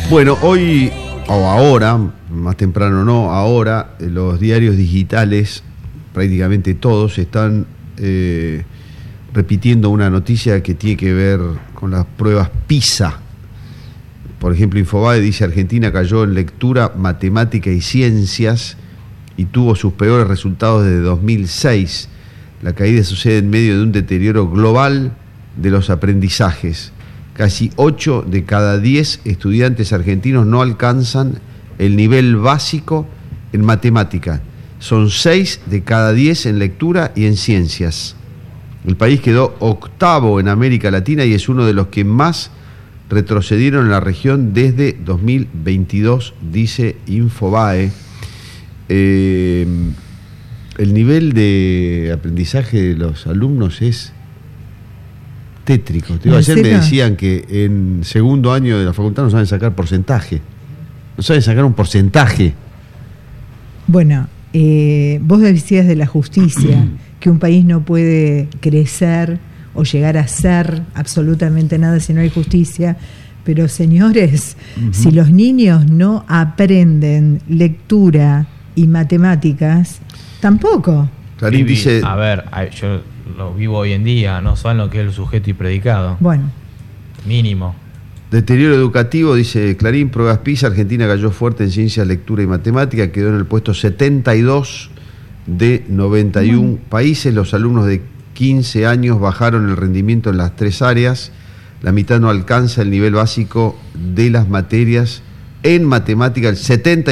Bueno, hoy, o ahora, más temprano no, ahora los diarios digitales, prácticamente todos, están repitiendo una noticia que tiene que ver con las pruebas PISA. Por ejemplo, Infobae dice: Argentina cayó en lectura, matemática y ciencias y tuvo sus peores resultados desde 2006. La caída sucede en medio de un deterioro global de los aprendizajes. Casi 8 de cada 10 estudiantes argentinos no alcanzan el nivel básico en matemática. Son 6 de cada 10 en lectura y en ciencias. El país quedó octavo en América Latina y es uno de los que más retrocedieron en la región desde 2022, dice Infobae. El nivel de aprendizaje de los alumnos es tétrico. Ayer me decían que en segundo año de la facultad no saben sacar porcentaje. No saben sacar un porcentaje. Bueno, vos decías de la justicia, que un país no puede crecer o llegar a ser absolutamente nada si no hay justicia. Pero señores, si los niños no aprenden lectura y matemáticas, tampoco. Clarín dice... A ver, yo lo vivo hoy en día, no saben lo que es el sujeto y predicado. Bueno. Mínimo. Deterioro educativo, dice Clarín, pruebas PISA, Argentina cayó fuerte en ciencias, lectura y matemática, quedó en el puesto 72 de 91 países. Los alumnos de 15 años bajaron el rendimiento en las 3 áreas. La mitad no alcanza el nivel básico de las materias. En matemática, el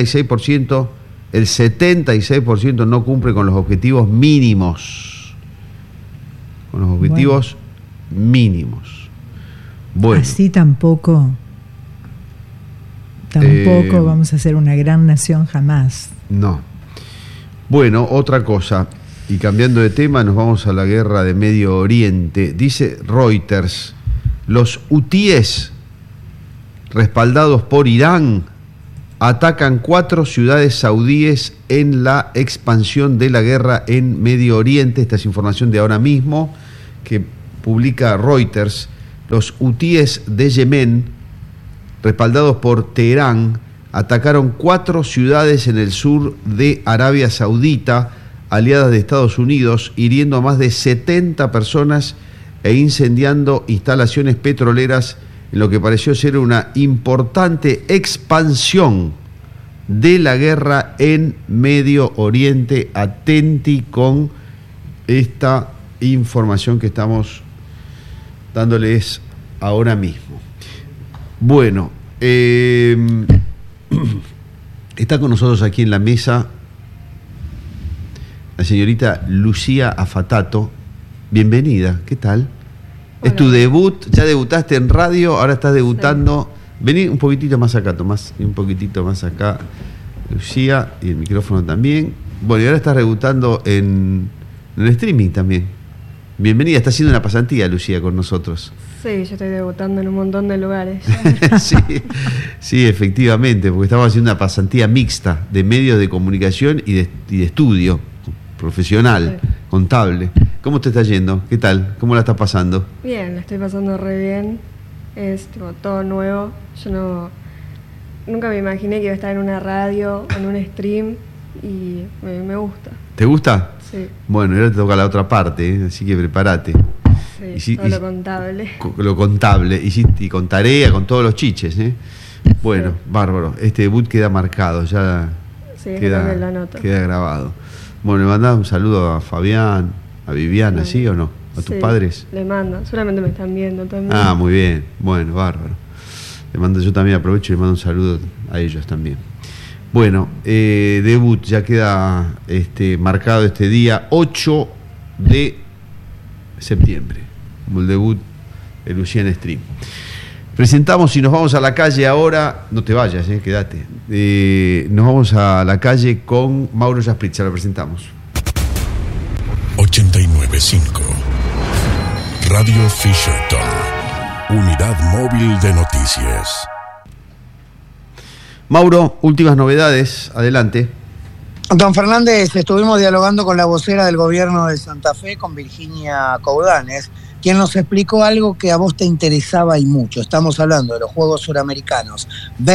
76% no cumple con los objetivos mínimos. Con los objetivos mínimos. Bueno. Así tampoco vamos a ser una gran nación jamás. No. Bueno, otra cosa, y cambiando de tema, nos vamos a la guerra de Medio Oriente. Dice Reuters: los hutíes, respaldados por Irán, atacan 4 ciudades saudíes en la expansión de la guerra en Medio Oriente. Esta es información de ahora mismo que publica Reuters. Los hutíes de Yemen, respaldados por Teherán, atacaron 4 ciudades en el sur de Arabia Saudita, aliadas de Estados Unidos, hiriendo a más de 70 personas e incendiando instalaciones petroleras, en lo que pareció ser una importante expansión de la guerra en Medio Oriente. Atenti con esta información que estamos dándoles ahora mismo. Bueno, está con nosotros aquí en la mesa la señorita Lucía Afatato. Bienvenida, ¿qué tal? Hola. Es tu debut, ya debutaste en radio, ahora estás debutando. Sí. Vení un poquitito más acá, Tomás, un poquitito más acá, Lucía, y el micrófono también. Bueno, y ahora estás debutando en el streaming también. Bienvenida, está haciendo una pasantía, Lucía, con nosotros. Sí, yo estoy debutando en un montón de lugares. sí, efectivamente, porque estamos haciendo una pasantía mixta de medios de comunicación y de estudio profesional, sí, contable. ¿Cómo te está yendo? ¿Qué tal? ¿Cómo la estás pasando? Bien, la estoy pasando re bien. Es tipo, todo nuevo. Yo nunca me imaginé que iba a estar en una radio, en un stream, y me gusta. ¿Te gusta? Sí. Bueno, ahora te toca la otra parte, así que prepárate. Sí, todo lo contable. Lo contable, y con tarea, con todos los chiches, ¿eh? Bueno, sí. Bárbaro. Este debut queda marcado, ya sí, queda grabado. Bueno, le mandás un saludo a Fabián, a Viviana, ¿sí o no? ¿A tus padres? Le mando, seguramente me están viendo también. Ah, muy bien, bueno, bárbaro. Le mando, yo también aprovecho y le mando un saludo a ellos también. Bueno, debut, ya queda marcado este día 8 de septiembre, como el debut de Luciana Stream. Presentamos y nos vamos a la calle ahora. No te vayas, quédate. Nos vamos a la calle con Mauro Jaspritza, lo presentamos. 89.5 Radio Fisherton, unidad móvil de noticias. Mauro, últimas novedades, adelante. Don Fernández, estuvimos dialogando con la vocera del gobierno de Santa Fe, con Virginia Coudanes, quien nos explicó algo que a vos te interesaba y mucho. Estamos hablando de los Juegos Suramericanos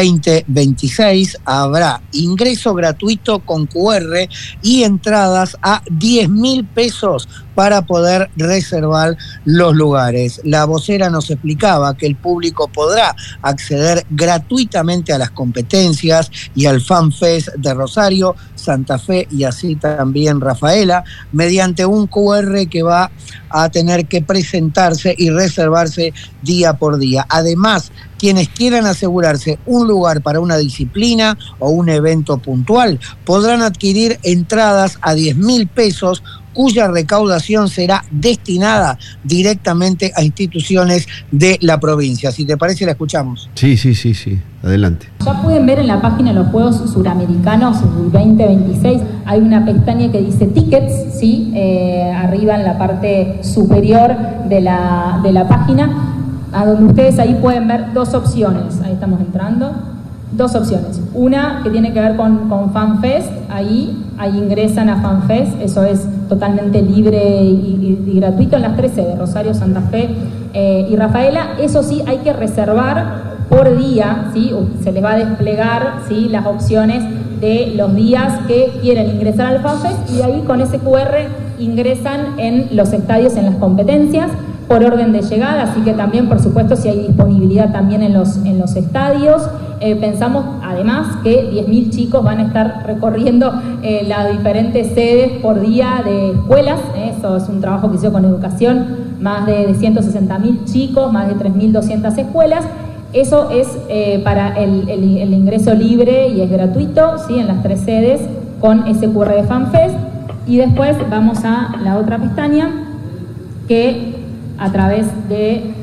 2026. Habrá ingreso gratuito con QR y entradas a 10.000 pesos para poder reservar los lugares. La vocera nos explicaba que el público podrá acceder gratuitamente a las competencias y al FanFest de Rosario, Santa Fe y así también Rafaela, mediante un QR que va a tener que presentarse y reservarse día por día. Además, quienes quieran asegurarse un lugar para una disciplina o un evento puntual podrán adquirir entradas a 10.000 pesos, cuya recaudación será destinada directamente a instituciones de la provincia. Si te parece, la escuchamos. Sí. Adelante. Ya pueden ver en la página de los Juegos Suramericanos 2026, hay una pestaña que dice Tickets, ¿sí? Arriba en la parte superior de la página, a donde ustedes ahí pueden ver dos opciones. Ahí estamos entrando. Dos opciones. Una que tiene que ver con FanFest, ahí ingresan a FanFest, eso es totalmente libre y gratuito en las 3 sedes, Rosario, Santa Fe y Rafaela. Eso sí, hay que reservar por día, ¿sí? Se les va a desplegar, ¿sí?, las opciones de los días que quieren ingresar al FanFest y ahí con ese QR ingresan en los estadios, en las competencias, por orden de llegada, así que también, por supuesto, si hay disponibilidad también en los estadios. Pensamos, además, que 10.000 chicos van a estar recorriendo las diferentes sedes por día de escuelas. Eso es un trabajo que se hizo con educación, más de 160.000 chicos, más de 3.200 escuelas. Eso es para el ingreso libre y es gratuito, ¿sí?, en las 3 sedes con ese QR de FanFest. Y después vamos a la otra pestaña que a través de...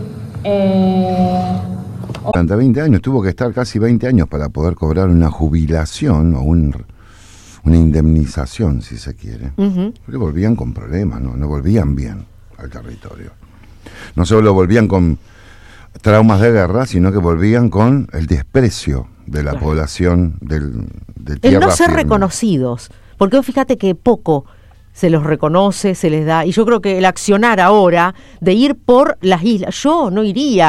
Durante 20 años, tuvo que estar casi 20 años para poder cobrar una jubilación o una indemnización, si se quiere. Porque volvían con problemas, no volvían bien al territorio. No solo volvían con traumas de guerra, sino que volvían con el desprecio de la población de tierra el no ser firme. reconocidos, porque fíjate que poco se los reconoce, se les da, y yo creo que el accionar ahora de ir por las islas, yo no iría